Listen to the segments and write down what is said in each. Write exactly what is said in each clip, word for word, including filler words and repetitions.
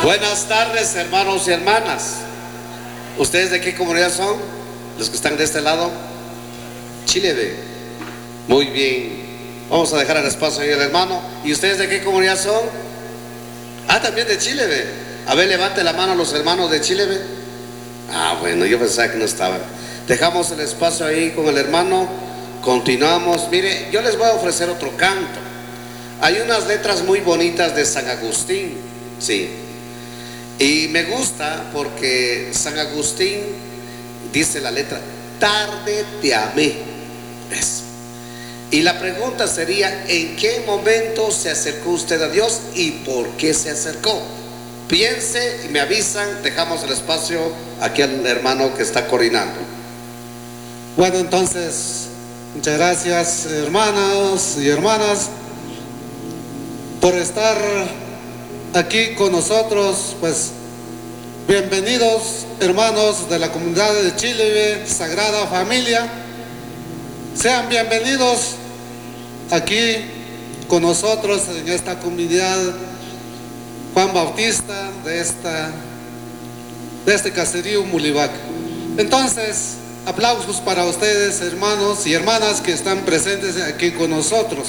Buenas tardes, hermanos y hermanas. ¿Ustedes de qué comunidad son? Los que están de este lado. Chile. Muy bien. Vamos a dejar el espacio ahí al hermano. ¿Y ustedes de qué comunidad son? Ah, también de Chile. A ver, levante la mano los hermanos de Chile. Ah, bueno, yo pensaba que no estaban. Dejamos el espacio ahí con el hermano. Continuamos. Mire, yo les voy a ofrecer otro canto. Hay unas letras muy bonitas de San Agustín. Sí. Y me gusta porque San Agustín dice la letra: tarde te amé. Eso. Y la pregunta sería: ¿en qué momento se acercó usted a Dios y por qué se acercó? Piense y me avisan. Dejamos el espacio aquí al hermano que está coordinando. Bueno, entonces, muchas gracias, hermanos y hermanas, por estar aquí con nosotros. Pues bienvenidos, hermanos de la comunidad de Chile, Sagrada Familia. Sean bienvenidos aquí con nosotros en esta comunidad Juan Bautista de esta de este caserío Mulivac. Entonces, aplausos para ustedes, hermanos y hermanas que están presentes aquí con nosotros.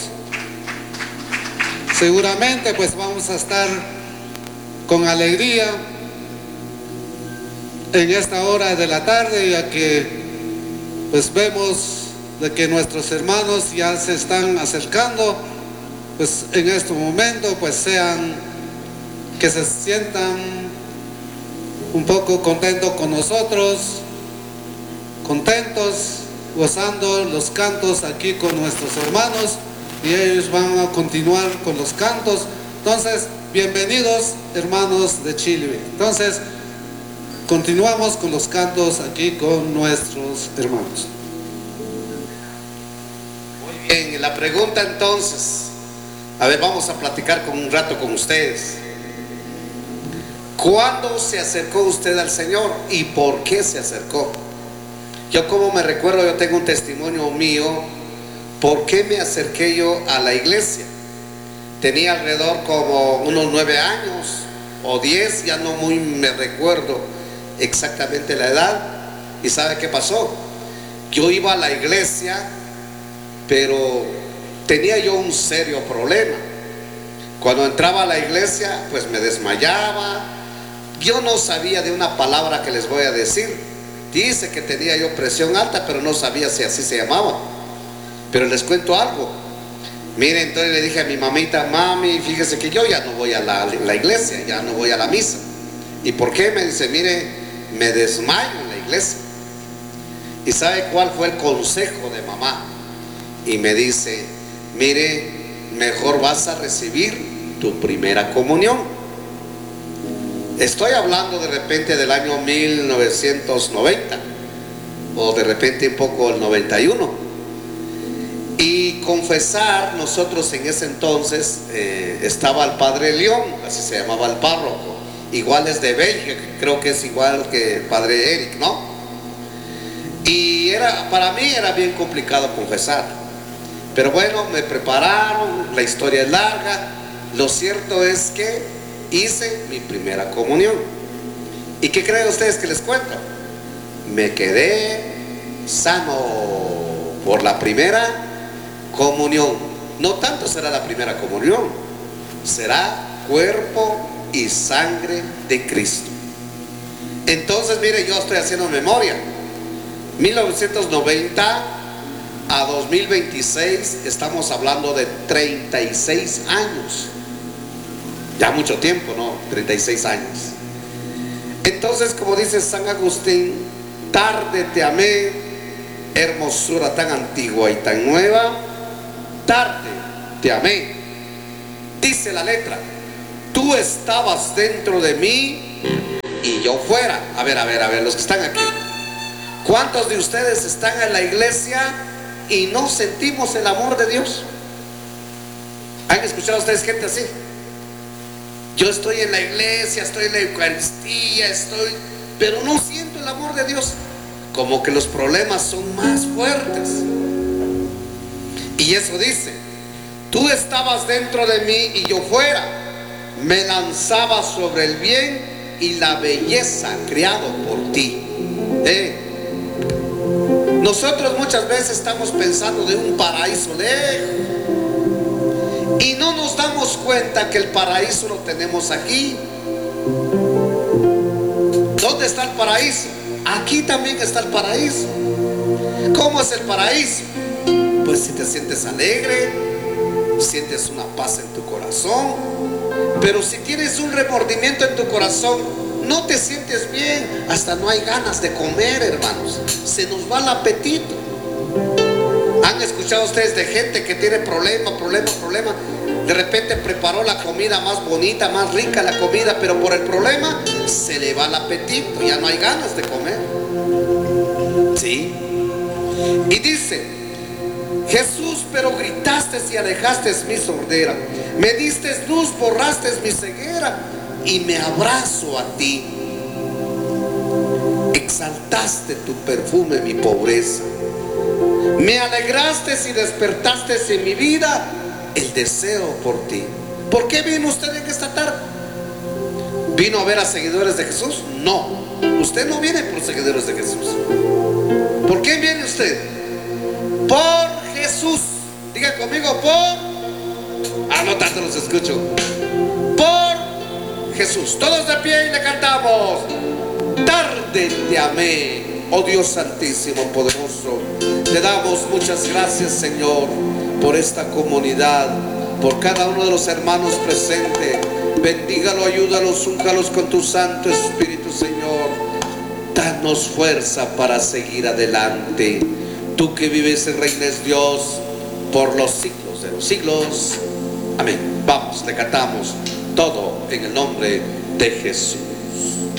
Seguramente pues vamos a estar con alegría en esta hora de la tarde, ya que pues vemos de que nuestros hermanos ya se están acercando. Pues en este momento pues sean que se sientan un poco contentos con nosotros, contentos, gozando los cantos aquí con nuestros hermanos, y ellos van a continuar con los cantos. Entonces, bienvenidos, hermanos de Chile. Entonces, continuamos con los cantos aquí con nuestros hermanos. Muy bien, la pregunta entonces, a ver, vamos a platicar con un rato con ustedes. ¿Cuándo se acercó usted al Señor y por qué se acercó? Yo, como me recuerdo, yo tengo un testimonio mío. ¿Por qué me acerqué yo a la iglesia? Tenía alrededor como unos nueve años o diez, ya no muy me recuerdo exactamente la edad. ¿Y sabe qué pasó? Yo iba a la iglesia, pero tenía yo un serio problema. Cuando entraba a la iglesia, pues me desmayaba. Yo no sabía de una palabra que les voy a decir. Dice que tenía yo presión alta, pero no sabía si así se llamaba. Pero les cuento algo. Miren, entonces le dije a mi mamita: mami, fíjese que yo ya no voy a la, la iglesia, ya no voy a la misa. ¿Y por qué? Me dice: mire, me desmayo en la iglesia. ¿Y sabe cuál fue el consejo de mamá? Y me dice: mire, mejor vas a recibir tu primera comunión. Estoy hablando de repente del año mil novecientos noventa, o de repente un poco el noventa y uno. Y confesar, nosotros en ese entonces eh, estaba el padre León, así se llamaba el párroco, igual es de Bélgica, creo que es igual que el padre Eric, ¿no? Y era, para mí era bien complicado confesar, pero bueno, me prepararon, la historia es larga. Lo cierto es que hice mi primera comunión. ¿Y qué creen ustedes que les cuento? Me quedé sano por la primera comunión. No tanto será la primera comunión, será cuerpo y sangre de Cristo. Entonces, mire, yo estoy haciendo memoria. mil novecientos noventa a dos mil veintiséis, estamos hablando de treinta y seis años. Ya mucho tiempo, ¿no? treinta y seis años. Entonces, como dice San Agustín: tarde te amé, hermosura tan antigua y tan nueva. Tarde te amé. Dice la letra: tú estabas dentro de mí y yo fuera. A ver, a ver, a ver, los que están aquí, ¿cuántos de ustedes están en la iglesia y no sentimos el amor de Dios? ¿Han escuchado ustedes gente así? Yo estoy en la iglesia, estoy en la Eucaristía, estoy, pero no siento el amor de Dios. Como que los problemas son más fuertes. Y eso dice: tú estabas dentro de mí y yo fuera. me lanzaba sobre el bien y la belleza creado por ti. Eh, Nosotros muchas veces estamos pensando de un paraíso lejos y no nos damos cuenta que el paraíso lo tenemos aquí. ¿Dónde está el paraíso? Aquí también está el paraíso. ¿Cómo es el paraíso? Pues si te sientes alegre, sientes una paz en tu corazón. Pero si tienes un remordimiento en tu corazón, no te sientes bien, hasta no hay ganas de comer, hermanos. Se nos va el apetito. ¿Han escuchado ustedes de gente que tiene problema, problema, problema? De repente preparó la comida más bonita, más rica la comida, pero por el problema se le va el apetito, ya no hay ganas de comer. ¿Sí? Y dice: Jesús, pero gritaste y alejaste mi sordera, me diste luz, borraste mi ceguera, y me abrazo a ti. Exaltaste tu perfume mi pobreza, me alegraste y despertaste en mi vida el deseo por ti. ¿Por qué vino usted en esta tarde? ¿Vino a ver a seguidores de Jesús? No, usted no viene por seguidores de Jesús. ¿Por qué viene usted? Por Jesús. Diga conmigo, por... Ah, no tanto los escucho. Por Jesús. Todos de pie y le cantamos: tarde te amé, oh Dios santísimo, poderoso. Te damos muchas gracias, Señor, por esta comunidad, por cada uno de los hermanos presentes. Bendígalo, ayúdalos, úngalos con tu Santo Espíritu, Señor. Danos fuerza para seguir adelante. Tú que vives y reinas, Dios, por los siglos de los siglos. Amén. Vamos, le cantamos todo en el nombre de Jesús.